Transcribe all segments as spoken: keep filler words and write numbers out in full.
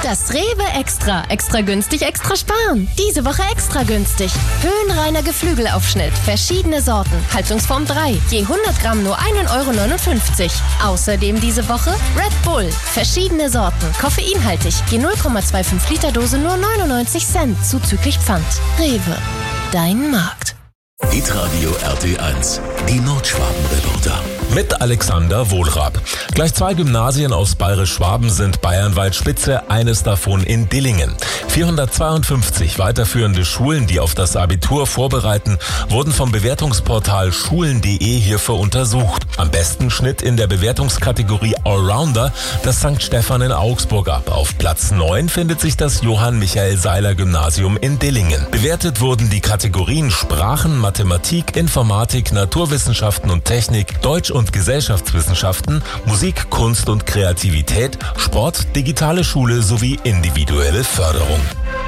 Das Rewe Extra. Extra günstig, extra sparen. Diese Woche extra günstig. Höhenreiner Geflügelaufschnitt. Verschiedene Sorten. Haltungsform drei. Je hundert Gramm nur ein Euro neunundfünfzig. Außerdem diese Woche Red Bull. Verschiedene Sorten. Koffeinhaltig. Je null Komma fünfundzwanzig Liter Dose nur neunundneunzig Cent. Zuzüglich Pfand. Rewe. Dein Markt. Hitradio R T eins. Die Nordschwaben-Reporter. Mit Alexander Wohlrab. Gleich zwei Gymnasien aus Bayerisch-Schwaben sind bayernweit Spitze, eines davon in Dillingen. vierhundertzweiundfünfzig weiterführende Schulen, die auf das Abitur vorbereiten, wurden vom Bewertungsportal schulen punkt de hierfür untersucht. Am besten schnitt in der Bewertungskategorie Allrounder das Sankt Stephan in Augsburg ab. Auf Platz neun findet sich das Johann-Michael-Seiler-Gymnasium in Dillingen. Bewertet wurden die Kategorien Sprachen, Mathematik, Informatik, Naturwissenschaften und Technik, Deutsch und Gesellschaftswissenschaften, Musik, Kunst und Kreativität, Sport, digitale Schule sowie individuelle Förderung.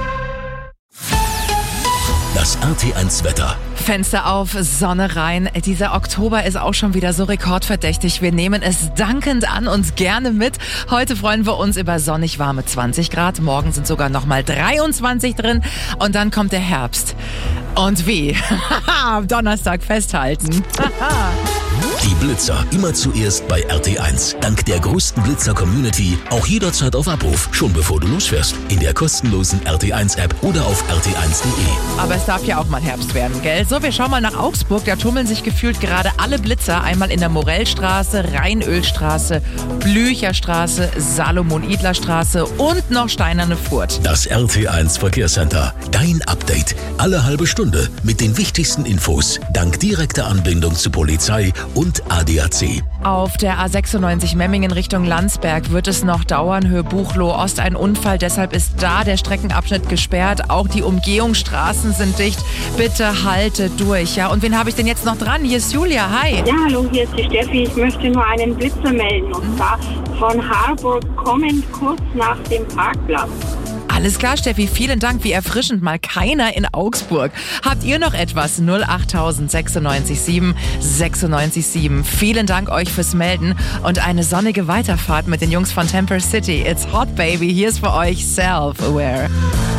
Das R T eins Wetter. Fenster auf, Sonne rein. Dieser Oktober ist auch schon wieder so rekordverdächtig. Wir nehmen es dankend an und gerne mit. Heute freuen wir uns über sonnig warme zwanzig Grad. Morgen sind sogar nochmal dreiundzwanzig drin. Und dann kommt der Herbst. Und wie? Am Donnerstag festhalten. Die Blitzer immer zuerst bei R T eins. Dank der größten Blitzer-Community auch jederzeit auf Abruf. Schon bevor du losfährst. In der kostenlosen R T eins App oder auf R T eins punkt de. Aber es darf ja auch mal Herbst werden, gell? So, wir schauen mal nach Augsburg. Da tummeln sich gefühlt gerade alle Blitzer. Einmal in der Morellstraße, Rheinölstraße, Blücherstraße, Salomon-Idler-Straße und noch Steinerne Furt. Das R T eins Verkehrscenter. Dein Update. Alle halbe Stunde mit den wichtigsten Infos. Dank direkter Anbindung zu Polizei und A D A C. Auf der A sechsundneunzig Memmingen Richtung Landsberg wird es noch dauern. Höhe Buchloe Ost ein Unfall. Deshalb ist da der Streckenabschnitt gesperrt. Auch die Umgehungsstraßen sind dicht. Bitte halte durch. Ja, und wen habe ich denn jetzt noch dran? Hier ist Julia. Hi. Ja, hallo, hier ist die Steffi. Ich möchte nur einen Blitzer melden. Und zwar von Harburg kommend kurz nach dem Parkplatz. Alles klar, Steffi, vielen Dank. Wie erfrischend, mal keiner in Augsburg. Habt ihr noch etwas? null acht sechsundneunzig sieben sechsundneunzig sieben. Vielen Dank euch fürs Melden und eine sonnige Weiterfahrt mit den Jungs von Temper City. It's hot, baby. Hier ist für euch Self-Aware.